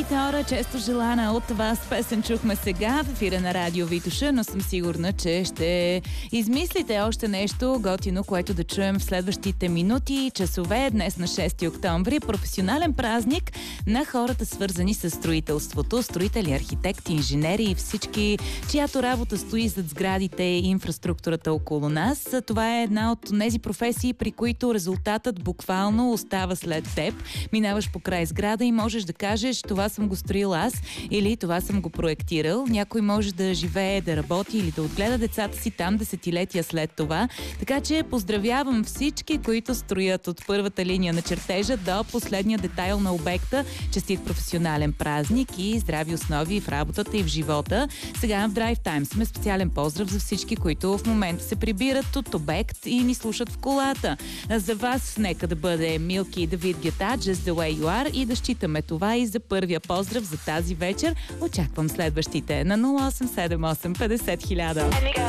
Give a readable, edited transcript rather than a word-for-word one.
Метеора, често желана от вас песен чухме сега в ефира на Радио Витоша, но съм сигурна, че ще измислите още нещо готино, което да чуем в следващите минути и часове. Днес на 6 октомври, професионален празник на хората, свързани с строителството, строители, архитекти, инженери и всички, чиято работа стои зад сградите и инфраструктурата около нас. Това е една от тези професии, при които резултатът буквално остава след теб. Минаваш по край сграда и можеш да кажеш: това съм го строил аз или това съм го проектирал. Някой може да живее, да работи или да отгледа децата си там десетилетия след това. Така че поздравявам всички, които строят от първата линия на чертежа до последния детайл на обекта. Честит професионален празник и здрави основи в работата и в живота. Сега в Drive Time сме специален поздрав за всички, които в момента се прибират от обект и ни слушат в колата. За вас нека да бъде Милки и Давид Гета, Just the way you are, и да считаме това и за първия поздрав за тази вечер. Очаквам следващите на 0878 50 000.